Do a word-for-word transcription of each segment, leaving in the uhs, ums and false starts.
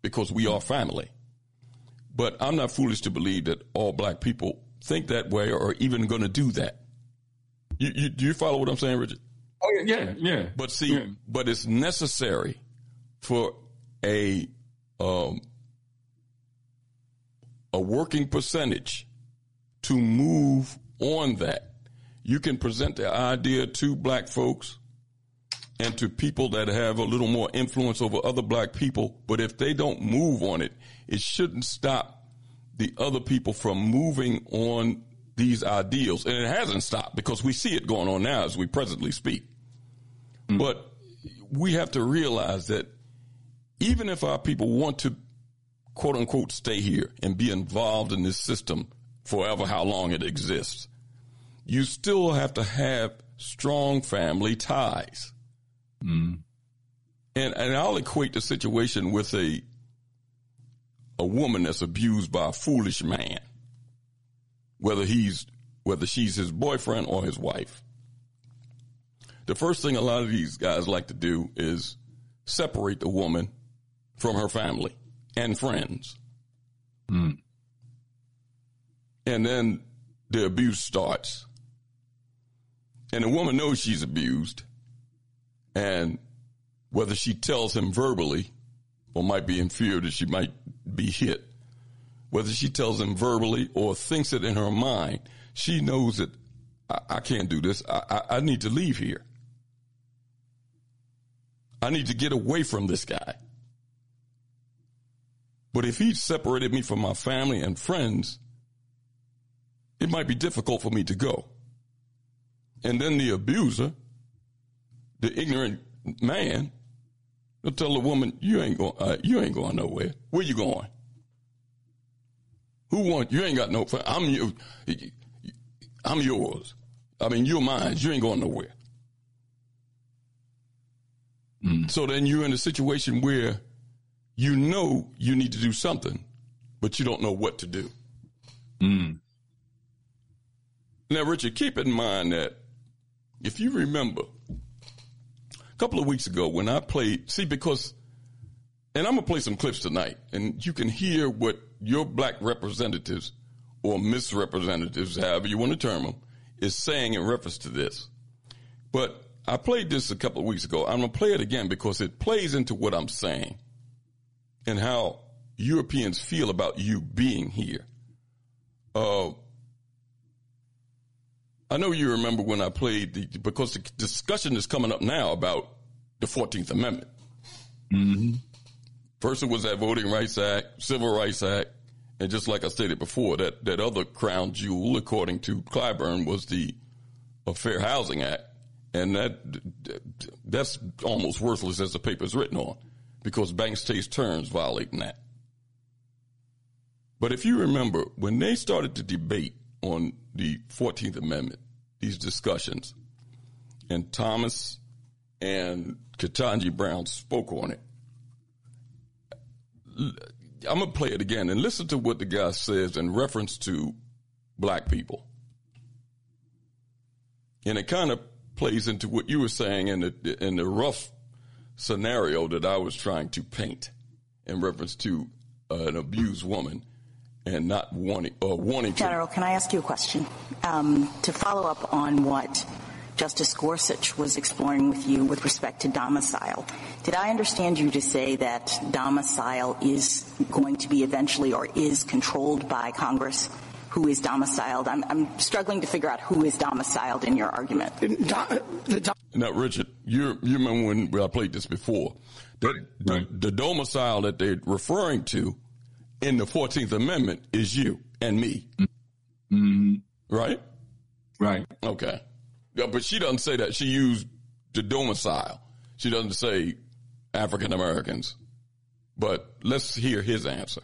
because we are family. But I'm not foolish to believe that all black people think that way or are even going to do that. You, you, do you follow what I'm saying, Richard? Oh, yeah, yeah. yeah. But see, yeah. but it's necessary for a um, a working percentage to move on that. You can present the idea to black folks and to people that have a little more influence over other black people, but if they don't move on it, it shouldn't stop the other people from moving on these ideals. And it hasn't stopped because we see it going on now as we presently speak. Mm-hmm. But we have to realize that even if our people want to, quote unquote, stay here and be involved in this system forever, how long it exists, you still have to have strong family ties. Mm. And and I'll equate the situation with a a woman that's abused by a foolish man, whether he's whether she's his boyfriend or his wife. The first thing a lot of these guys like to do is separate the woman from her family and friends. Mm. And then the abuse starts. And the woman knows she's abused. And whether she tells him verbally or might be in fear that she might be hit, whether she tells him verbally or thinks it in her mind, she knows that I, I can't do this. I, I, I need to leave here. I need to get away from this guy. But if he separated me from my family and friends, it might be difficult for me to go. And then the abuser, the ignorant man, will tell the woman, "You ain't going. Uh, you ain't going nowhere. Where you going? Who want you? Ain't got no. I'm you. I'm yours. I mean, you're mine. You ain't going nowhere." Mm. So then you're in a situation where you know you need to do something, but you don't know what to do. Mm. Now, Richard, keep in mind that if you remember a couple of weeks ago when I played, see, because, and I'm going to play some clips tonight, and you can hear what your black representatives or misrepresentatives, however you want to term them, is saying in reference to this. But I played this a couple of weeks ago. I'm going to play it again because it plays into what I'm saying and how Europeans feel about you being here. Uh, I know you remember when I played the, because the discussion is coming up now about the fourteenth Amendment. Mm-hmm. First it was that Voting Rights Act, Civil Rights Act, and just like I stated before, that, that other crown jewel, according to Clyburn, was the uh, Fair Housing Act. And that that's almost worthless as the paper's written on, because banks chase turns violating that. But if you remember, when they started to debate on the fourteenth Amendment, these discussions, and Thomas and Ketanji Brown spoke on it, I'm going to play it again and listen to what the guy says in reference to black people. And it kind of plays into what you were saying in the, in the rough scenario that I was trying to paint in reference to uh, an abused woman and not wanting, uh, wanting General, to. can I ask you a question? Um, to follow up on what Justice Gorsuch was exploring with you with respect to domicile, did I understand you to say that domicile is going to be eventually or is controlled by Congress? Who is domiciled? I'm, I'm struggling to figure out who is domiciled in your argument. Now, Richard, you you remember when I played this before? That the, the domicile that they're referring to in the fourteenth Amendment is you and me. Mm-hmm. Right? Right. Okay. Yeah, but she doesn't say that. She used the domicile. She doesn't say African Americans. But let's hear his answer.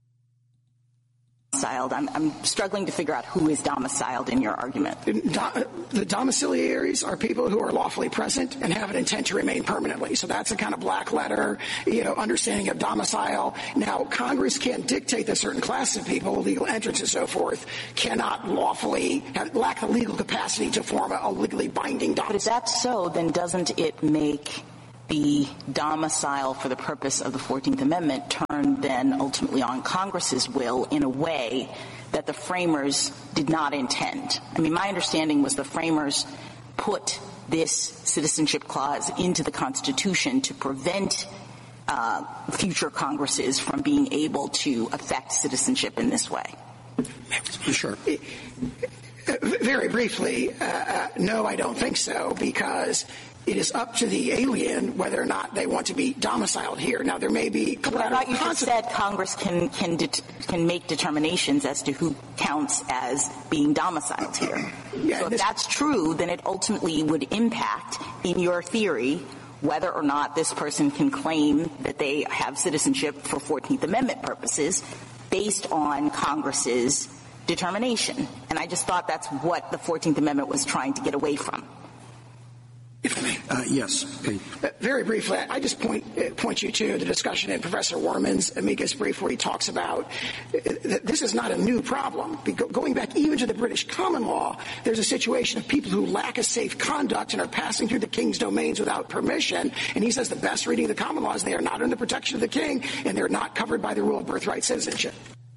I'm, I'm struggling to figure out who is domiciled in your argument. The domiciliaries are people who are lawfully present and have an intent to remain permanently. So that's a kind of black letter, you know, understanding of domicile. Now, Congress can't dictate that certain class of people, legal entrants and so forth, cannot lawfully have, lack the legal capacity to form a, a legally binding domicile. But if that's so, then doesn't it make the domicile for the purpose of the fourteenth Amendment turned then ultimately on Congress's will in a way that the framers did not intend. I mean, my understanding was the framers put this citizenship clause into the Constitution to prevent uh, future Congresses from being able to affect citizenship in this way. Sure. Very briefly, uh, uh, no, I don't think so, because it is up to the alien whether or not they want to be domiciled here. Now, there may be collateral I thought you just said Congress can can det- can make determinations as to who counts as being domiciled here. Yeah, so if this- that's true, then it ultimately would impact, in your theory, whether or not this person can claim that they have citizenship for fourteenth Amendment purposes based on Congress's determination. And I just thought that's what the fourteenth Amendment was trying to get away from. If I may. Uh, yes. Okay. Uh, very briefly, I just point uh, point you to the discussion in Professor Werman's amicus brief where he talks about uh, that this is not a new problem. Be- going back even to the British common law, there's a situation of people who lack a safe conduct and are passing through the king's domains without permission. And he says the best reading of the common law is they are not under the protection of the king and they're not covered by the rule of birthright citizenship.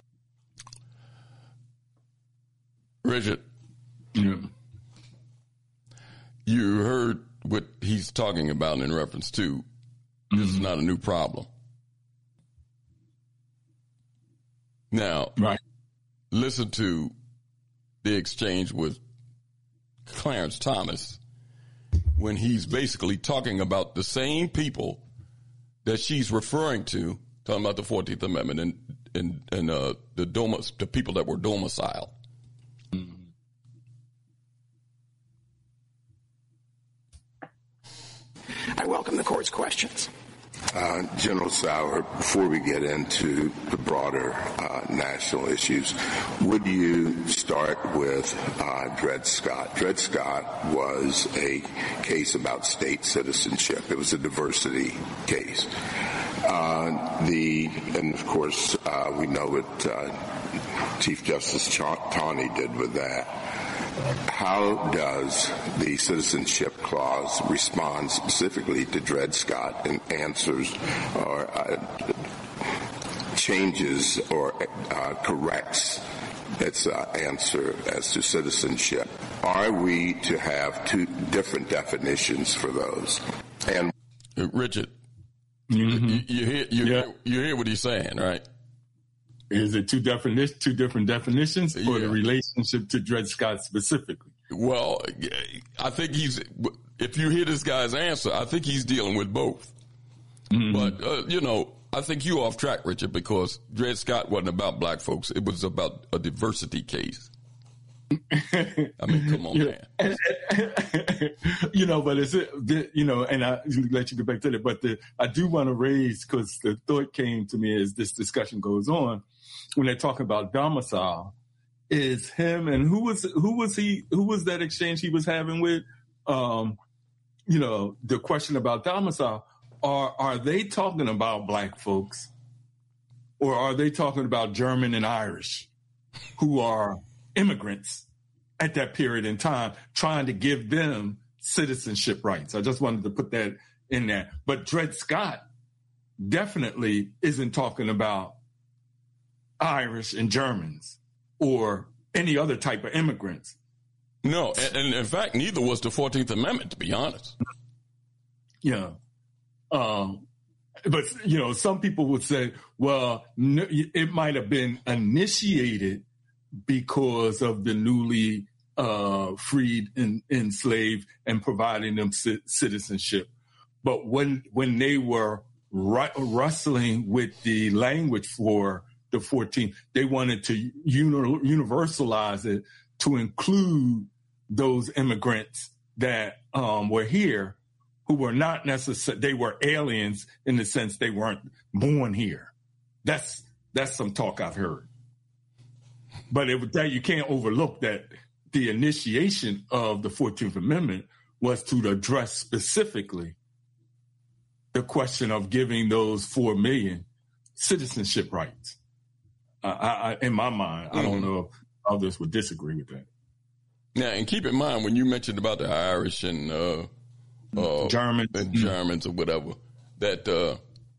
Richard, Yeah. you heard what he's talking about in reference to this is not a new problem. Now, Right. listen to the exchange with Clarence Thomas when he's basically talking about the same people that she's referring to, talking about the fourteenth Amendment and and, and uh, the domus, the people that were domiciled. I welcome the court's questions. Uh, General Sauer, before we get into the broader uh, national issues, would you start with uh, Dred Scott? Dred Scott was a case about state citizenship. It was a diversity case. Uh, the and of course uh, we know what uh, Chief Justice Taney did with that. How does the Citizenship Clause respond specifically to Dred Scott and answers or uh, changes or uh, corrects its uh, answer as to citizenship? Are we to have two different definitions for those? And Richard, Mm-hmm. you, you hear you, Yeah. hear you hear what he's saying, right? Is it two definitions, two different definitions, or Yeah. the relationship to Dred Scott specifically? Well, I think he's. If you hear this guy's answer, I think he's dealing with both. Mm-hmm. But uh, you know, I think you off track, Richard, because Dred Scott wasn't about black folks. It was about a diversity case. I mean, come on, Yeah. man. You know, but it's, you know, and I let you get back to that, but the, I do want to raise, because the thought came to me as this discussion goes on, when they're talking about domicile, is him and who was, who was he, who was that exchange he was having with, um, you know, the question about domicile. Are, are they talking about black folks, or are they talking about German and Irish who are immigrants at that period in time, trying to give them citizenship rights? I just wanted to put that in there. But Dred Scott definitely isn't talking about Irish and Germans or any other type of immigrants. No, and, and in fact, neither was the fourteenth Amendment, to be honest. Yeah. Um, but, you know, some people would say, well, no, it might have been initiated because of the newly uh, freed and enslaved and providing them c- citizenship. But when when they were ru- wrestling with the language for the fourteenth, they wanted to uni- universalize it to include those immigrants that um, were here, who were not necessarily, they were aliens in the sense they weren't born here. That's that's some talk I've heard. But it, that you can't overlook that the initiation of the fourteenth Amendment was to address specifically the question of giving those four million citizenship rights. Uh, I, I, in my mind, mm-hmm. I don't know if others would disagree with that. Now, and keep in mind, when you mentioned about the Irish and uh, uh, German and Germans or whatever, that uh,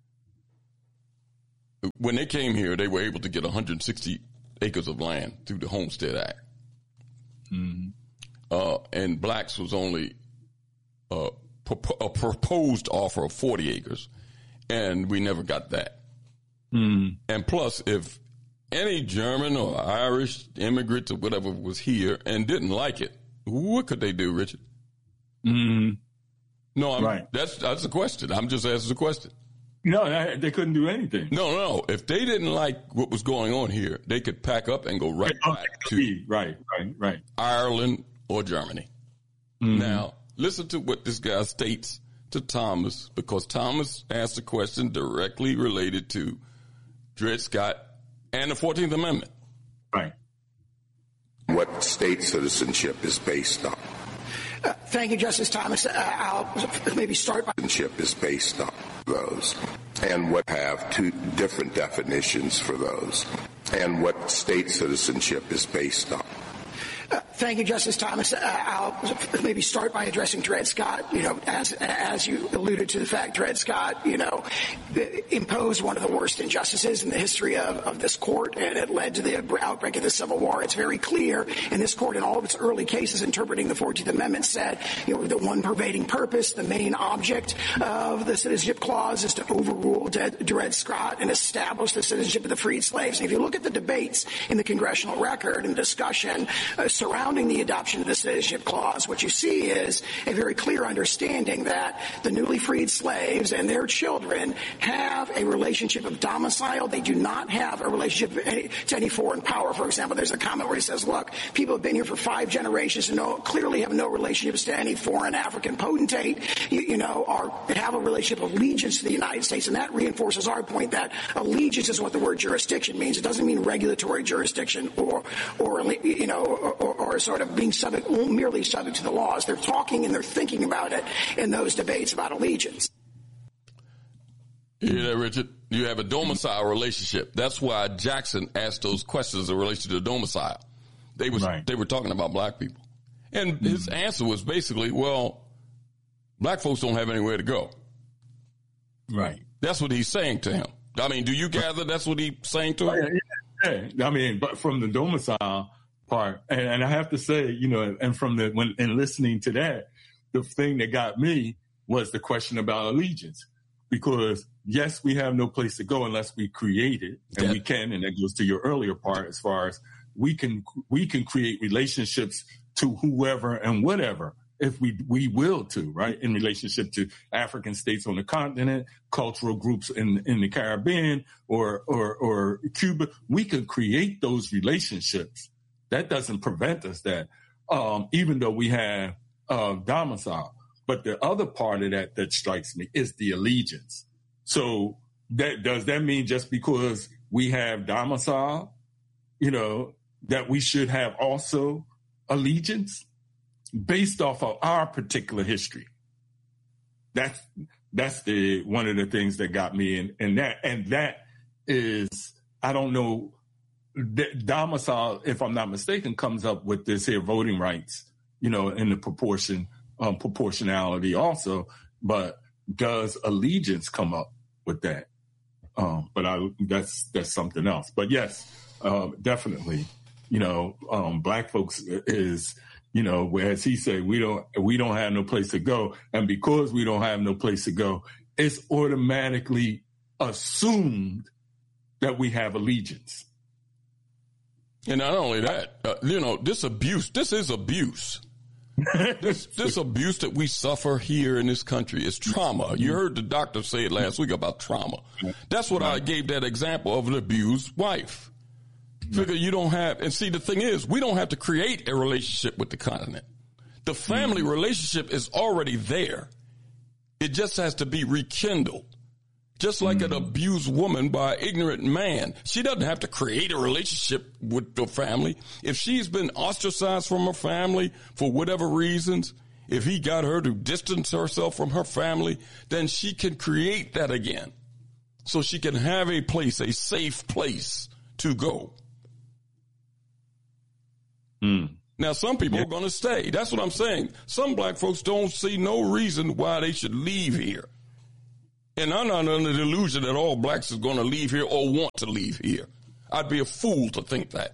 when they came here, they were able to get one hundred sixty acres of land through the Homestead Act. Mm-hmm. Uh, and blacks was only uh, pro- a proposed offer of forty acres, and we never got that. Mm-hmm. And plus, if any German or Irish immigrants or whatever was here and didn't like it, what could they do, Richard? Mm-hmm. No, I'm, right. that's that's the question. I'm just asking the question. No, they couldn't do anything. No, no. If they didn't like what was going on here, they could pack up and go right oh, back to right, right, right. Ireland or Germany. Mm-hmm. Now, listen to what this guy states to Thomas, because Thomas asked a question directly related to Dred Scott and the fourteenth Amendment. Right. What state citizenship is based on? Uh, thank you, Justice Thomas. Uh, I'll maybe start by... Citizenship is based on those, and what have two different definitions for those, and what state citizenship is based on. Uh, thank you, Justice Thomas. Uh, I'll maybe start by addressing Dred Scott. You know, as as you alluded to the fact, Dred Scott, you know, imposed one of the worst injustices in the history of, of this court, and it led to the outbreak of the Civil War. It's very clear, and this court, in all of its early cases interpreting the fourteenth Amendment, said, you know, the one pervading purpose, the main object of the Citizenship Clause is to overrule Dred, Dred Scott and establish the citizenship of the freed slaves. And if you look at the debates in the congressional record and discussion uh, surrounding the adoption of the Citizenship Clause, what you see is a very clear understanding that the newly freed slaves and their children have a relationship of domicile. They do not have a relationship to any, to any foreign power. For example, there's a comment where he says, look, people have been here for five generations and no, clearly have no relationships to any foreign African potentate, you, you know, or have a relationship of allegiance to the United States. And that reinforces our point that allegiance is what the word jurisdiction means. It doesn't mean regulatory jurisdiction or, or you know, or, or sort of being subject, merely subject to the laws. They're talking and they're thinking about it in those debates about allegiance. You hear that, Richard? You have a domicile relationship. That's why Jackson asked those questions in relation to the domicile. They was right. They were talking about black people. And mm-hmm. his answer was basically, well, black folks don't have anywhere to go. Right. That's what he's saying to him. I mean, do you gather that's what he's saying to him? Yeah, yeah. I mean, but from the domicile part, and, and I have to say, you know, and from the, when, and listening to that, the thing that got me was the question about allegiance. Because, yes, we have no place to go unless we create it, and yeah. we can, and that goes to your earlier part as far as we can we can create relationships to whoever and whatever if we we will to, right, in relationship to African states on the continent, cultural groups in in the Caribbean or or, or Cuba. We can create those relationships. That doesn't prevent us that, um, even though we have uh, domicile. But the other part of that that strikes me is the allegiance. So that does that mean just because we have domicile, you know, that we should have also allegiance based off of our particular history? That's that's the one of the things that got me in, in that. And that is, I don't know, domicile, if I'm not mistaken, comes up with this here voting rights, you know, in the proportion Um, proportionality also, but does allegiance come up with that? Um, but I, that's that's something else. But yes, um, definitely, you know, um, black folks is, you know, as he said, we don't we don't have no place to go, and because we don't have no place to go, it's automatically assumed that we have allegiance. And not only that, uh, you know, this abuse, this is abuse. this, this abuse that we suffer here in this country is trauma. You heard the doctor say it last week about trauma. That's what I gave that example of an abused wife. Figure you don't have, and see, the thing is, we don't have to create a relationship with the continent. The family relationship is already there. It just has to be rekindled. Just like an abused woman by an ignorant man. She doesn't have to create a relationship with the family. If she's been ostracized from her family for whatever reasons, if he got her to distance herself from her family, then she can create that again. So she can have a place, a safe place to go. Mm. Now, some people Yeah. are going to stay. That's what I'm saying. Some black folks don't see no reason why they should leave here. And I'm not under the illusion that all blacks is going to leave here or want to leave here. I'd be a fool to think that.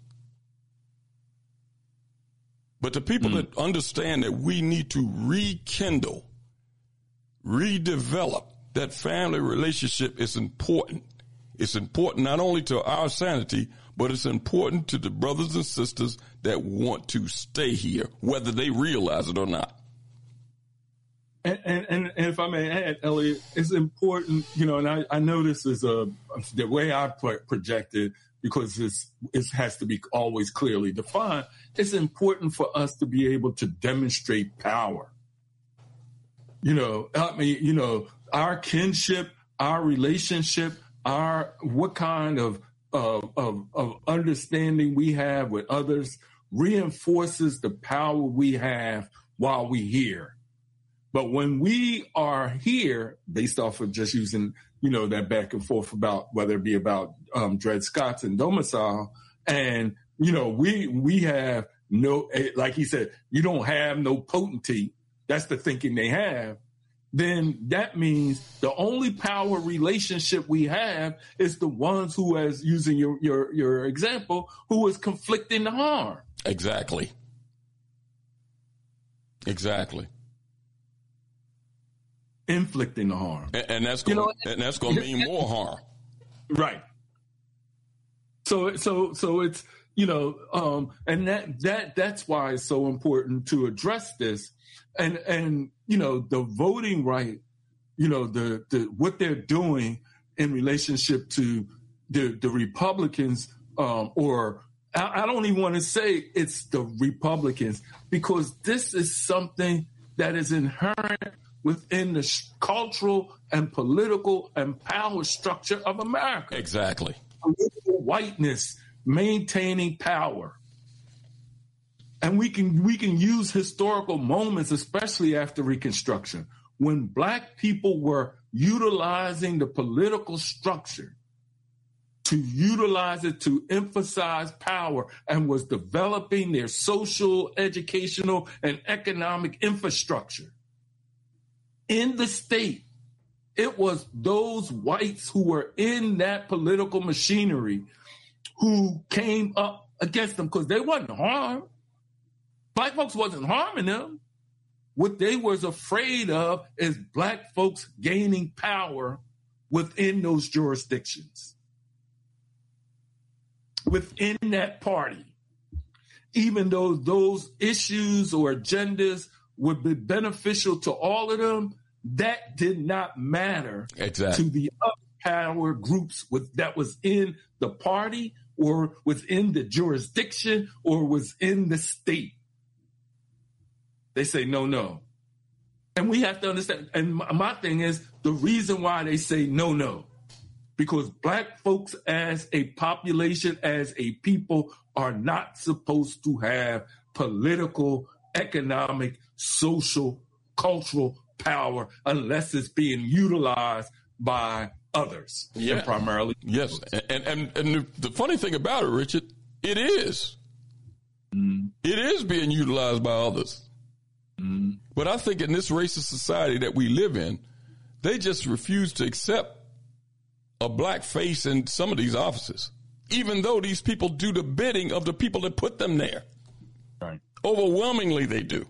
But the people mm. that understand that we need to rekindle, redevelop that family relationship is important. It's important not only to our sanity, but it's important to the brothers and sisters that want to stay here, whether they realize it or not. And, and, and if I may add, Elliot, it's important, you know, and I, I know this is a, the way I project it, because it's, it has to be always clearly defined. It's important for us to be able to demonstrate power. You know, I mean, you know, our kinship, our relationship, our, what kind of, of, of, of understanding we have with others reinforces the power we have while we're here. But when we are here, based off of just using, you know, that back and forth about whether it be about um, Dred Scott's and domicile, and, you know, we we have no, like he said, you don't have no potentate. That's the thinking they have. Then that means the only power relationship we have is the ones who, as using your your your example, who is conflicting the harm. Exactly. Exactly. Inflicting the harm. And, and that's going you know, and that's going to mean more harm. Right. So so so it's, you know, um, and that that that's why it's so important to address this. And, and, you know, the voting right, you know, the, the, what they're doing in relationship to the, the Republicans, um, or I, I don't even want to say it's the Republicans, because this is something that is inherent within the sh- cultural and political and power structure of America. Exactly. Political whiteness maintaining power. And we can we can use historical moments, especially after Reconstruction, when black people were utilizing the political structure to utilize it to emphasize power and was developing their social, educational, and economic infrastructure. In the state, it was those whites who were in that political machinery who came up against them because they wasn't harmed. Black folks wasn't harming them. What they was afraid of is black folks gaining power within those jurisdictions, within that party. Even though those issues or agendas would be beneficial to all of them, that did not matter exactly. to the other power groups with, that was in the party or within the jurisdiction or was in the state. They say, no, no. And we have to understand. And my, my thing is the reason why they say no, no, because black folks as a population, as a people, are not supposed to have political, economic, social, cultural power unless it's being utilized by others. Yeah. And primarily. Yes. And, and, and the, the funny thing about it, Richard, it is. Mm. It is being utilized by others. Mm. But I think in this racist society that we live in, they just refuse to accept a black face in some of these offices, even though these people do the bidding of the people that put them there. Right. Overwhelmingly, they do.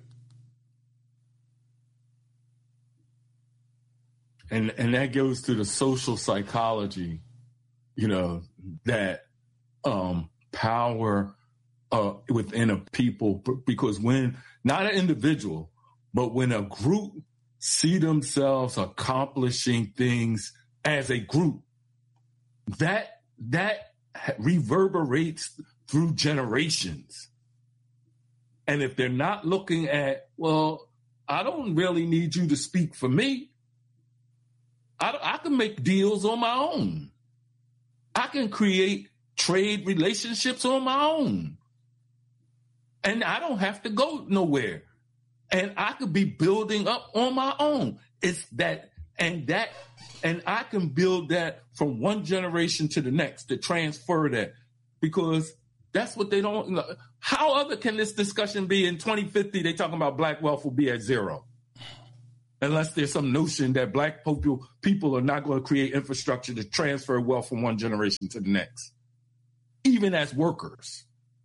And and that goes to the social psychology, you know, that um, power uh, within a people, because when, not an individual, but when a group see themselves accomplishing things as a group, that that reverberates through generations. And if they're not looking at, well, I don't really need you to speak for me. I, I can make deals on my own. I can create trade relationships on my own. And I don't have to go nowhere. And I could be building up on my own. It's that, and that, and I can build that from one generation to the next, to transfer that. Because That's what they don't. How other can this discussion be in twenty fifty? They talking about black wealth will be at zero, unless there's some notion that black people people are not going to create infrastructure to transfer wealth from one generation to the next, even as workers.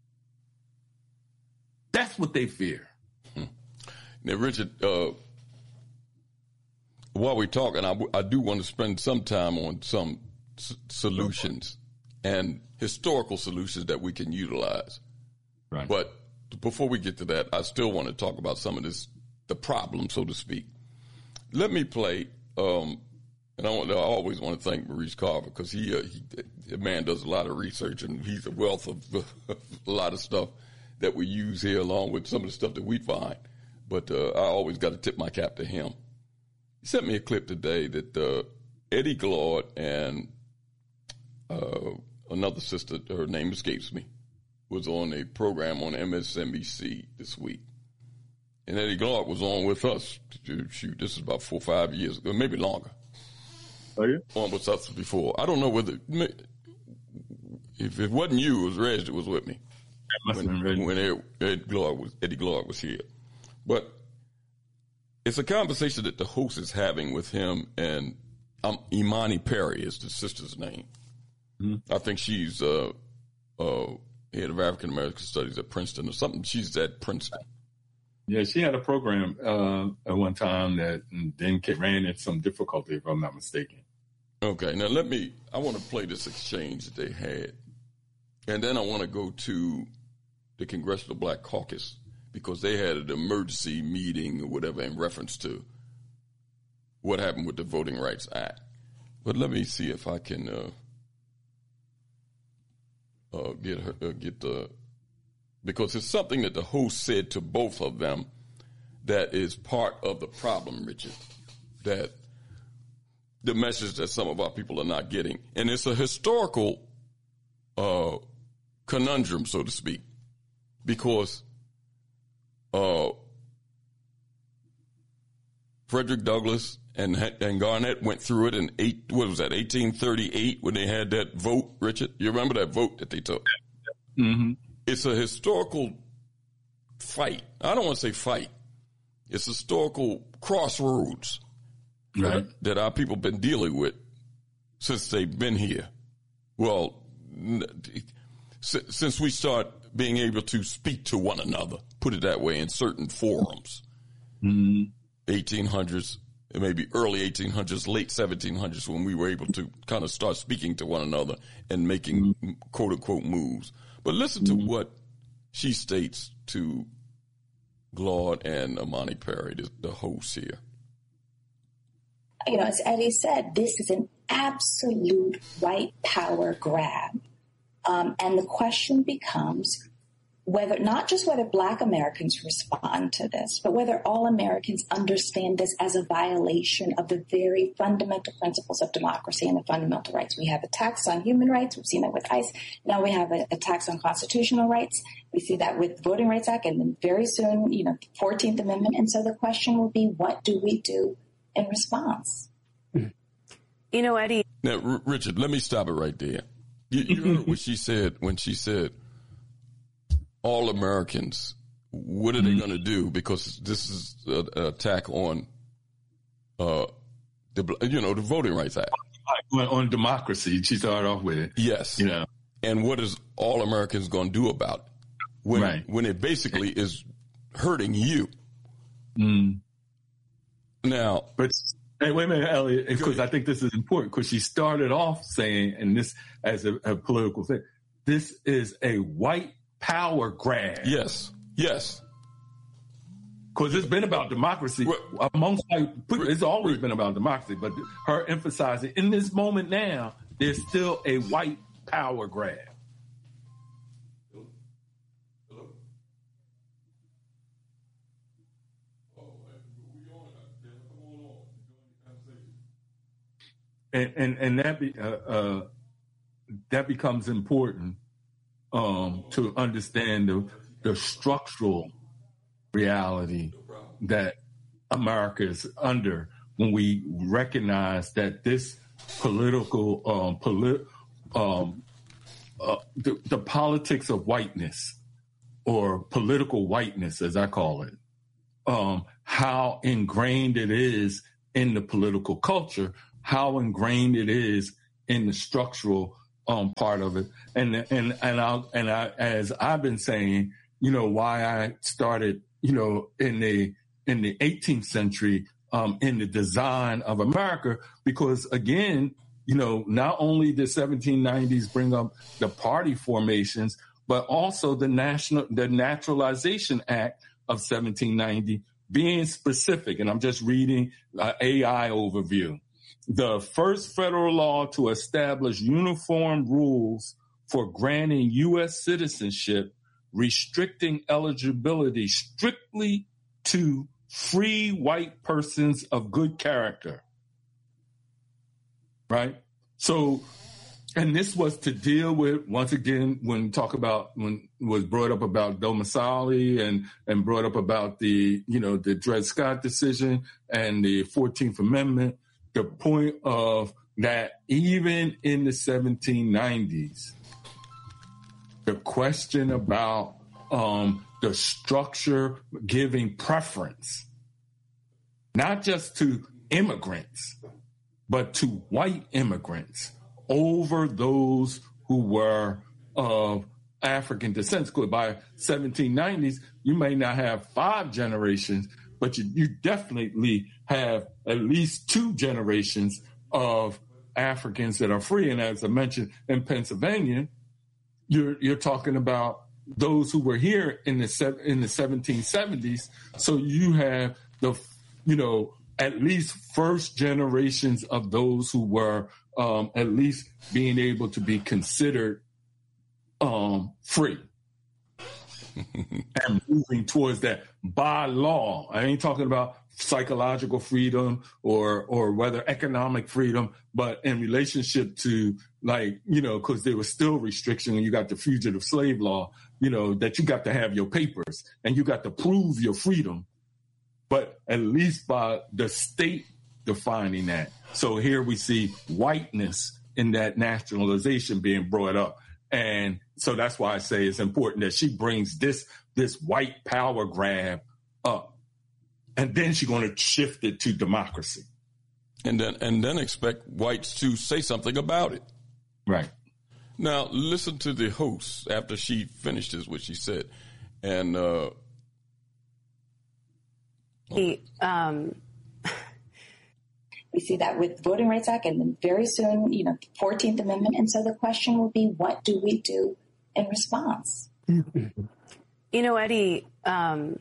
That's what they fear. Hmm. Now, Richard, uh, while we're talking, I, I do want to spend some time on some s- solutions and historical solutions that we can utilize. Right. But before we get to that, I still want to talk about some of this, the problem, so to speak. Let me play, um, and I, want, I always want to thank Maurice Carver because he, uh, he, the man does a lot of research and he's a wealth of a lot of stuff that we use here along with some of the stuff that we find. But uh, I always got to tip my cap to him. He sent me a clip today that uh, Eddie Glaude and uh, another sister, her name escapes me, was on a program on M S N B C this week. And Eddie Glaude was on with us. Shoot, this is about four or five years ago, maybe longer. Oh, yeah? On with us before. I don't know whether, if it wasn't you, it was Reg that was with me. That must when, have been Reg. When Ed, Ed Glaude was, Eddie Glaude was here. But it's a conversation that the host is having with him, and um, Imani Perry is the sister's name. Mm-hmm. I think she's uh, uh, head of African American Studies at Princeton or something. She's at Princeton. Yeah, she had a program uh, at one time that then ran into some difficulty, if I'm not mistaken. Okay, now let me, I want to play this exchange that they had. And then I want to go to the Congressional Black Caucus because they had an emergency meeting or whatever in reference to what happened with the Voting Rights Act. But let me see if I can uh, uh, get her, uh, get the, because it's something that the host said to both of them that is part of the problem, Richard, that the message that some of our people are not getting. And it's a historical uh, conundrum, so to speak, because uh, Frederick Douglass and and Garnett went through it in eight. What was that? eighteen thirty-eight when they had that vote. Richard, you remember that vote that they took? Mm-hmm. It's a historical fight. I don't want to say fight. It's a historical crossroads right. that, that our people have been dealing with since they've been here. Well, since we start being able to speak to one another, put it that way, in certain forums. Mm-hmm. eighteen hundreds, maybe early eighteen hundreds, late seventeen hundreds, when we were able to kind of start speaking to one another and making mm-hmm. quote unquote moves. But listen to what she states to Glaude and Imani Perry, the, the hosts here. You know, as Eddie said, this is an absolute white power grab. Um, and the question becomes whether, not just whether Black Americans respond to this, but whether all Americans understand this as a violation of the very fundamental principles of democracy and the fundamental rights. We have attacks on human rights. We've seen that with ICE. Now we have attacks on constitutional rights. We see that with the Voting Rights Act, and then very soon, you know, fourteenth Amendment. And so the question will be, what do we do in response? You know, Eddie. Now, R- Richard, let me stop it right there. You, you heard what she said when she said, all Americans, what are they going to do? Because this is an attack on, uh, the you know, the Voting Rights Act. On, on democracy, she started off with it. Yes. You know. And what is all Americans going to do about it? When, right. when it basically is hurting you. Mm. Now. But hey, wait a minute, Elliot, because I think this is important, because she started off saying, and this as a, a political thing, this is a white power grab. Yes, yes. Because it's been about democracy. Well, amongst white people, it's always been about democracy, but her emphasizing in this moment now, there's still a white power grab. Hello? And and and that be, uh, uh, that becomes important um, to understand the the structural reality that America is under when we recognize that this political um, polit- um, uh, the, the politics of whiteness, or political whiteness, as I call it, um, how ingrained it is in the political culture, how ingrained it is in the structural um, part of it. And, and, and I, and I, as I've been saying, you know, why I started, you know, in the, in the eighteenth century, um, in the design of America, because again, you know, not only the seventeen nineties bring up the party formations, but also the national, the Naturalization Act of seventeen ninety being specific. And I'm just reading uh, A I overview. The first federal law to establish uniform rules for granting U S citizenship, restricting eligibility strictly to free white persons of good character. Right? So, and this was to deal with, once again, when talk about, when it was brought up about domicile and, and brought up about the, you know, the Dred Scott decision and the fourteenth Amendment, the point of that even in the seventeen nineties, the question about um, the structure giving preference, not just to immigrants, but to white immigrants over those who were of African descent. Because by seventeen nineties, you may not have five generations, but you, you definitely have at least two generations of Africans that are free. And as I mentioned, in Pennsylvania, you're you're talking about those who were here in the in the seventeen seventies. So you have the, you know, at least first generations of those who were um, at least being able to be considered um, free and moving towards that by law. I ain't talking about psychological freedom or or whether economic freedom, but in relationship to, like, you know, because there was still restriction when you got the fugitive slave law, you know, that you got to have your papers and you got to prove your freedom. But at least by the state defining that. So here we see whiteness in that nationalization being brought up. And so that's why I say it's important that she brings this, this white power grab up. And then she's going to shift it to democracy. And then, and then expect whites to say something about it. Right. Now, listen to the host after she finishes what she said. And, uh, He, um, we see that with the Voting Rights Act, and then very soon, you know, fourteenth Amendment. And so the question will be, what do we do in response? You know, Eddie, um,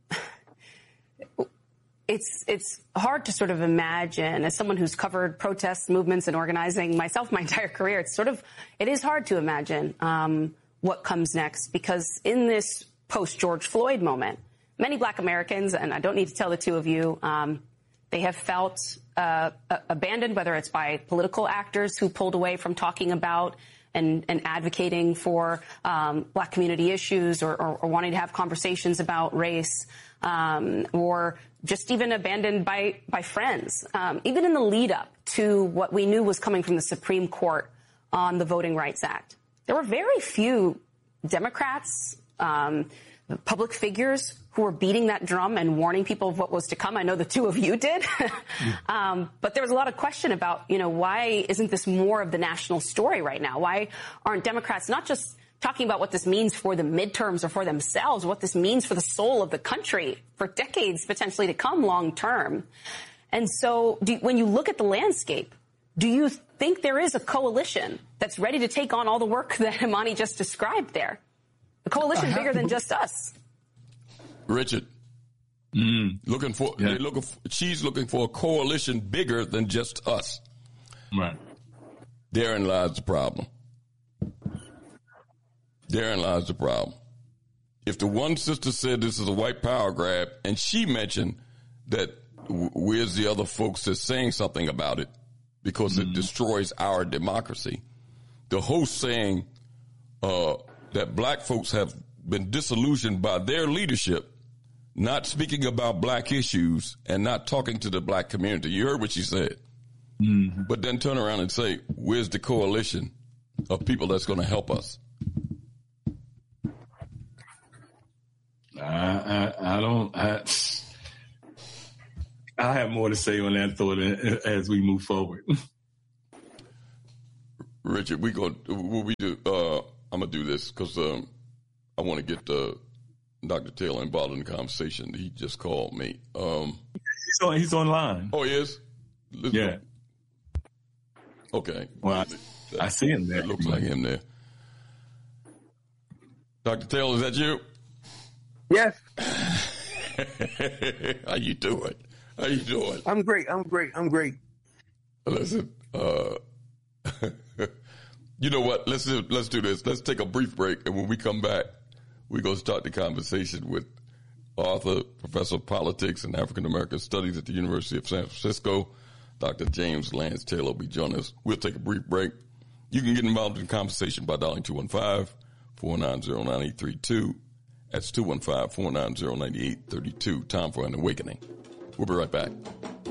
it's it's hard to sort of imagine, as someone who's covered protests, movements, and organizing myself my entire career, it's sort of, it is hard to imagine um, what comes next, because in this post-George Floyd moment, many Black Americans, and I don't need to tell the two of you, um, they have felt uh, abandoned, whether it's by political actors who pulled away from talking about and, and advocating for um, Black community issues, or, or, or wanting to have conversations about race, um, or just even abandoned by, by friends. Um, even in the lead up to what we knew was coming from the Supreme Court on the Voting Rights Act, there were very few Democrats, um, public figures who were beating that drum and warning people of what was to come. I know the two of you did. um, but there was a lot of question about, you know, why isn't this more of the national story right now? Why aren't Democrats not just talking about what this means for the midterms or for themselves, what this means for the soul of the country for decades potentially to come long term? And so do, when you look at the landscape, do you think there is a coalition that's ready to take on all the work that Imani just described there? A coalition bigger than just us. Richard, mm. looking for, yeah. they're looking for, she's looking for a coalition bigger than just us. Right. Therein lies the problem. Therein lies the problem. If the one sister said this is a white power grab, and she mentioned that w- where's the other folks that's saying something about it because mm. it destroys our democracy, the host saying uh, that black folks have been disillusioned by their leadership, not speaking about black issues and not talking to the black community. You heard what she said. Mm-hmm. But then turn around and say, where's the coalition of people that's going to help us? I, I, I don't. I, I have more to say on that thought as we move forward. Richard, we going what we do. Uh, I'm gonna do this because um, I want to get uh, Doctor Taylor involved in the conversation. He just called me. Um, he's on. He's online. Oh, he is. Let's yeah. Go. Okay. Well, I, I see him there. It looks like him there. Doctor Taylor, is that you? Yes. How you doing? How you doing? I'm great. I'm great. I'm great. Listen, uh, you know what? Let's do, let's do this. Let's take a brief break, and when we come back, we're going to start the conversation with author, professor of politics and African American studies at the University of San Francisco, Doctor James Lance Taylor will be joining us. We'll take a brief break. You can get involved in the conversation by dialing two one five, four nine zero, nine eight three two. That's two one five, four nine zero, nine eight three two. Time for an awakening. We'll be right back.